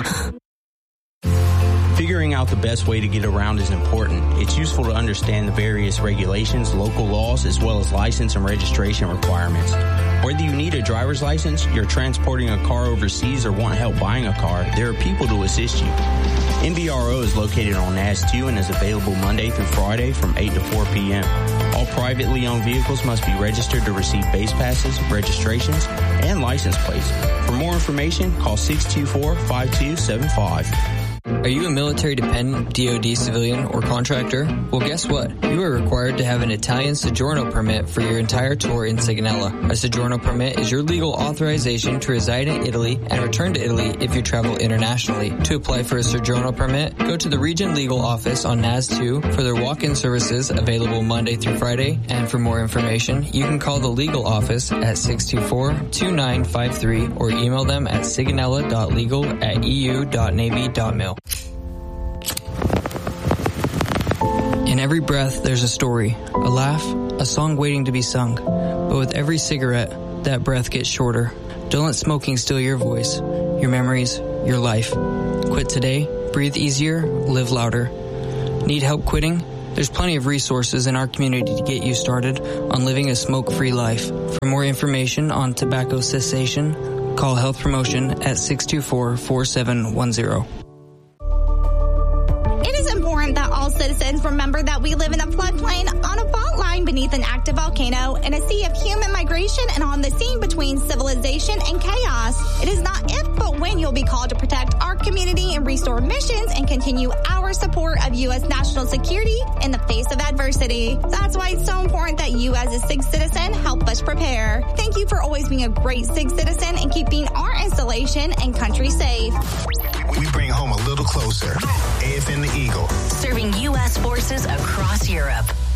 Figuring out the best way to get around is important. It's useful to understand the various regulations, local laws, as well as license and registration requirements. Whether you need a driver's license, you're transporting a car overseas, or want help buying a car, there are people to assist you. NVRO is located on NAS 2 and is available Monday through Friday from 8 to 4 p.m. All privately owned vehicles must be registered to receive base passes, registrations, and license plates. For more information, call 624-5275. Are you a military dependent, DoD civilian, or contractor? Well, guess what? You are required to have an Italian Soggiorno permit for your entire tour in Sigonella. A Soggiorno permit is your legal authorization to reside in Italy and return to Italy if you travel internationally. To apply for a Soggiorno permit, go to the Region Legal Office on NAS 2 for their walk-in services available Monday through Friday. And for more information, you can call the legal office at 624-2953 or email them at sigonella.legal@eu.navy.mil. In every breath, there's a story, a laugh, a song waiting to be sung. But with every cigarette, that breath gets shorter. Don't let smoking steal your voice, your memories, your life. Quit today, breathe easier, live louder. Need help quitting? There's plenty of resources in our community to get you started on living a smoke-free life. For more information on tobacco cessation, call Health Promotion at 624-4710. That all citizens remember that we live in a floodplain on a fault line beneath an active volcano in a sea of human migration and on the scene between civilization and chaos. It is not if but when you'll be called to protect our community and restore missions and continue our support of U.S. national security in the face of adversity. That's why it's so important that you as a SIG citizen help us prepare. Thank you for always being a great SIG citizen and keeping our installation and country safe. We bring home a little closer. AFN the Eagle. Serving U.S. forces across Europe.